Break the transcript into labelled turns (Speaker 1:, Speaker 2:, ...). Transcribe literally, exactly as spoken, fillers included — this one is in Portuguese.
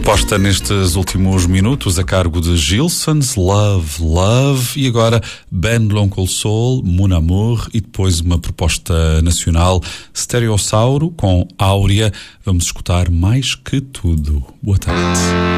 Speaker 1: Proposta nestes últimos minutos a cargo de Gilsons, Love, Love, e agora Ben L'Oncle Soul, Mon Amour, e depois uma proposta nacional, Stereossauro com Áurea. Vamos escutar Mais Que Tudo. Boa tarde.